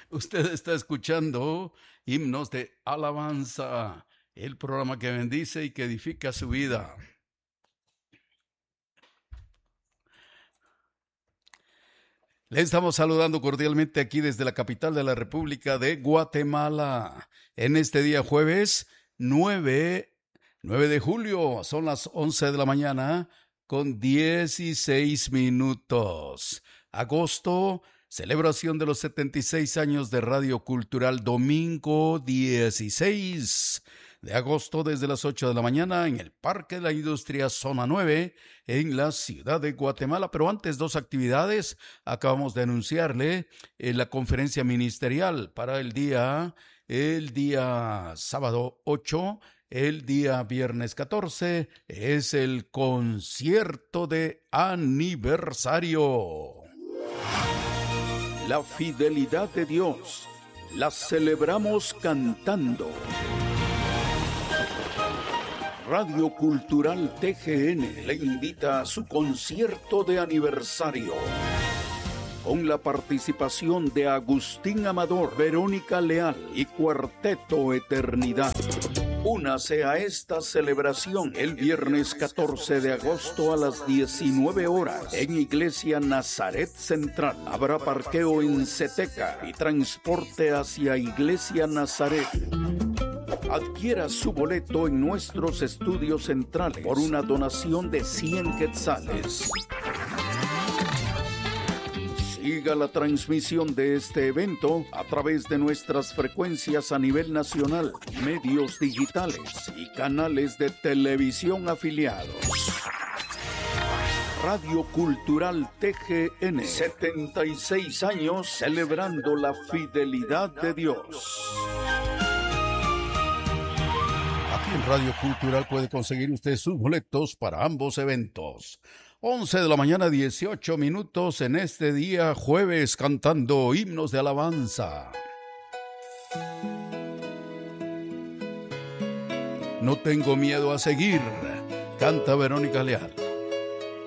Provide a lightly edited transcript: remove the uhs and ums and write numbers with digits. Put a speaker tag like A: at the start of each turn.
A: Usted está escuchando Himnos de Alabanza, el programa que bendice y que edifica su vida. Le estamos saludando cordialmente aquí desde la capital de la República de Guatemala. En este día jueves 9 de julio, son las 11 de la mañana con 16 minutos. Agosto, celebración de los 76 años de Radio Cultural, domingo 16 de agosto desde las 8 de la mañana en el Parque de la Industria Zona 9 en la ciudad de Guatemala. Pero antes, dos actividades. Acabamos de anunciarle la conferencia ministerial para el día sábado 8. El día viernes 14 es el concierto de aniversario.
B: La fidelidad de Dios la celebramos cantando. Radio Cultural TGN le invita a su concierto de aniversario, con la participación de Agustín Amador, Verónica Leal y Cuarteto Eternidad. Únase a esta celebración el viernes 14 de agosto a las 19 horas en Iglesia Nazaret Central. Habrá parqueo en Ceteca y transporte hacia Iglesia Nazaret. Adquiera su boleto en nuestros estudios centrales por una donación de 100 quetzales. Siga la transmisión de este evento a través de nuestras frecuencias a nivel nacional, medios digitales y canales de televisión afiliados. Radio Cultural TGN, 76 años celebrando la fidelidad de Dios.
A: Aquí en Radio Cultural puede conseguir usted sus boletos para ambos eventos. 11 de la mañana, 18 minutos en este día jueves, cantando himnos de alabanza. No tengo miedo a seguir, canta Verónica Leal.